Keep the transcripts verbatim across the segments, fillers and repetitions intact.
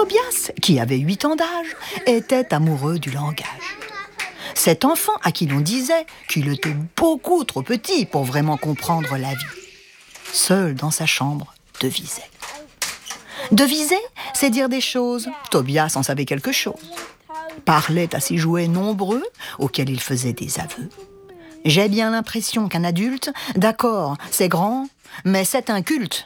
Tobias, qui avait huit ans d'âge, était amoureux du langage. Cet enfant à qui l'on disait qu'il était beaucoup trop petit pour vraiment comprendre la vie. Seul dans sa chambre, devisait. Deviser, c'est dire des choses. Tobias en savait quelque chose. Parlait à ses jouets nombreux, auxquels il faisait des aveux. J'ai bien l'impression qu'un adulte, d'accord, c'est grand, mais c'est un culte.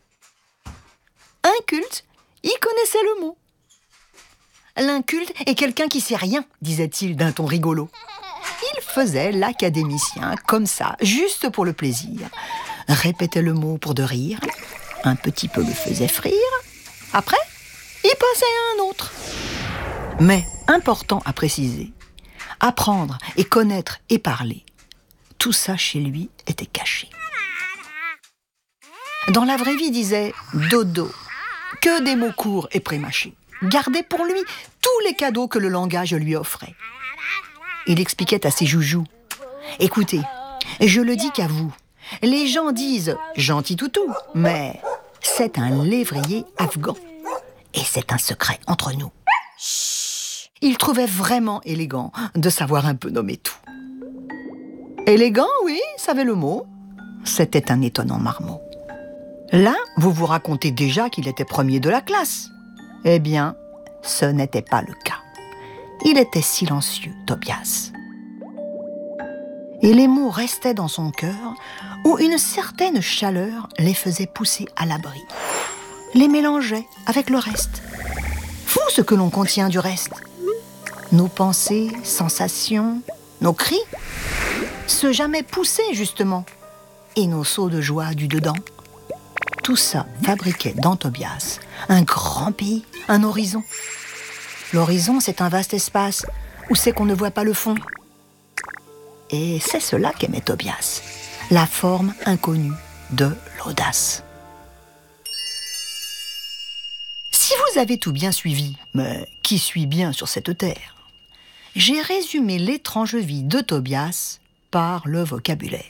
Inculte, il connaissait le mot. L'inculte est quelqu'un qui sait rien, disait-il d'un ton rigolo. Il faisait l'académicien comme ça, juste pour le plaisir. Répétait le mot pour de rire. Un petit peu le faisait frire. Après, il passait à un autre. Mais, important à préciser, apprendre et connaître et parler, tout ça chez lui était caché. Dans la vraie vie, il disait dodo, que des mots courts et prémâchés. Gardait pour lui tous les cadeaux que le langage lui offrait. Il expliquait à ses joujoux. Écoutez, je le dis qu'à vous, les gens disent gentil toutou, mais c'est un lévrier afghan. Et c'est un secret entre nous. Chut. Il trouvait vraiment élégant de savoir un peu nommer tout. Élégant, oui, savait le mot. C'était un étonnant marmot. Là, vous vous racontez déjà qu'il était premier de la classe. Eh bien, ce n'était pas le cas. Il était silencieux, Tobias. Et les mots restaient dans son cœur, où une certaine chaleur les faisait pousser à l'abri. Les mélangeait avec le reste. Fou ce que l'on contient du reste. Nos pensées, sensations, nos cris, ce jamais poussé justement, et nos sauts de joie du dedans. Tout ça fabriquait dans Tobias un grand pays, un horizon. L'horizon, c'est un vaste espace où c'est qu'on ne voit pas le fond. Et c'est cela qu'aimait Tobias, la forme inconnue de l'audace. Si vous avez tout bien suivi, mais qui suit bien sur cette terre, j'ai résumé l'étrange vie de Tobias par le vocabulaire.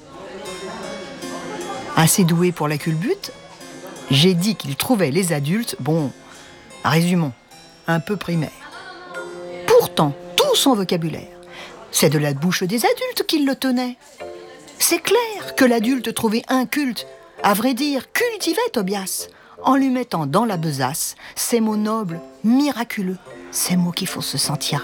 Assez doué pour la culbute, j'ai dit qu'il trouvait les adultes, bon, résumons, un peu primaires. Pourtant, tout son vocabulaire, c'est de la bouche des adultes qu'il le tenait. C'est clair que l'adulte trouvait inculte, à vrai dire, cultivait Tobias, en lui mettant dans la besace ces mots nobles, miraculeux, ces mots qui font se sentir